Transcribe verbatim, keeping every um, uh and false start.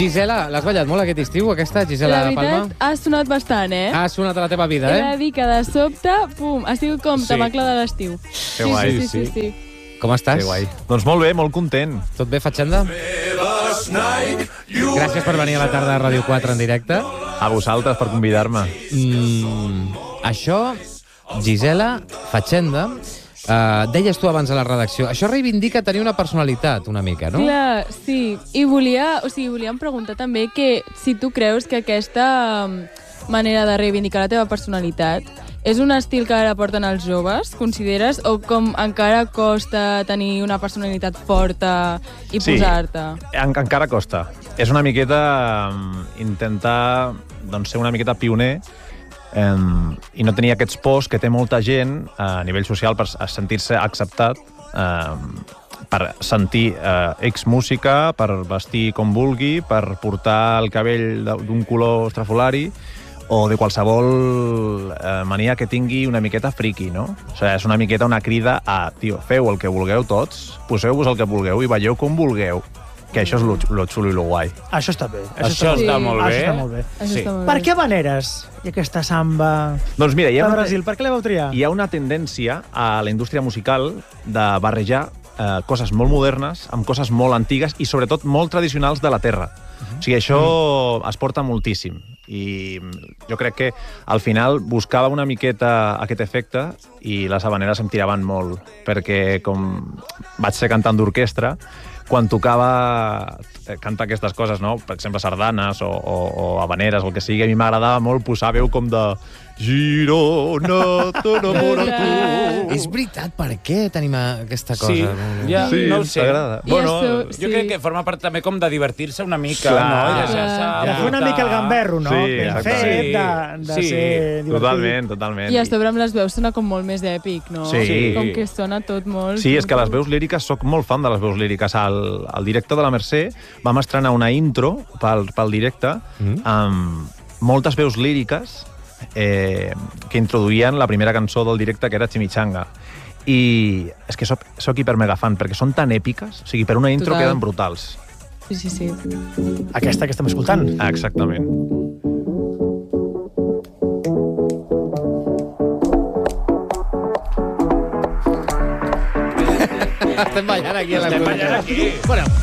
Gisela, l'has ballat molt aquest estiu, aquesta, Gisela Palma? La veritat, ha sonat bastant, eh? Ha sonat a la teva vida, eh? He de dir que de sobte, pum, ha sigut com Sí. tabacle de l'estiu. Que guai. Sí, sí, sí, sí. Com estàs? Que guai. Doncs molt bé, molt content. Tot bé, Fatxenda? Gràcies per venir a la tarda a Ràdio quatre en directe. A vosaltres per convidar-me. Mm, això, Gisela, Fatxenda, uh, deies tu abans a la redacció, això reivindica tenir una personalitat una mica, no? Clar, sí. I volia, o sigui, volíem preguntar també que si tu creus que aquesta manera de reivindicar la teva personalitat és un estil que ara porten els joves, consideres, o com encara costa tenir una personalitat forta i Sí. posar-te? En encara costa. És una miqueta um, intentar doncs, ser una miqueta pioner um, i no tenir aquests pors que té molta gent a nivell social per sentir-se acceptat, um, per sentir uh, ex-música, per vestir com vulgui, per portar el cabell d'un color estrafolari, o de qualsevol eh, mania que tingui una miqueta friqui, no? O sigui, és una miqueta una crida a, tio, feu el que vulgueu tots, poseu-vos el que vulgueu i veieu com vulgueu, que això és lo, lo xulo i lo guai. Això està bé. Això Sí. està molt bé. Això està molt bé. Això Sí. està molt Per bé. què Habaneres i aquesta samba Doncs mira, hi de ha una, Brasil? Per què la vau triar? hi ha una tendència a la indústria musical de barrejar eh, coses molt modernes amb coses molt antigues i sobretot molt tradicionals de la terra. O sigui, això es porta moltíssim. I jo crec que al final buscava una miqueta aquest efecte i les habaneres em tiraven molt, perquè com vaig ser cantant d'orquestra, quan tocava cantar aquestes coses, no? Per exemple, sardanes o, o, o habaneres o el que sigui, a mi m'agradava molt posar veu com de Girona, t'enamora tu. És veritat, per què tenim aquesta cosa? Sí, ja, Sí, no ho sé. t'agrada. I Bueno, això, jo sí. crec que forma part també com de divertir-se una mica, Clar. no? I Clar. deixar-se De fer una portar. mica el gamberro, no? Sí, Ben exacte. fet, Sí, de, de sí. ser divertit. Totalment, totalment. I a sobre amb les veus sona com molt més èpic, no? Sí. Com que sona tot molt... Sí, és que les veus líriques, soc molt fan de les veus líriques. Al, al directe de la Mercè vam estrenar una intro pel, pel directe Mm. amb moltes veus líriques eh, que introduïen la primera cançó del directe, que era Chimichanga. I és que soc, soc hipermegafan, perquè són tan èpiques, o sigui, per una intro Total. queden brutals. Sí, sí, sí. Aquesta que estem escoltant. Ah, exactament. Estem ballant aquí a Estem l'estudi. ballant aquí. Bueno,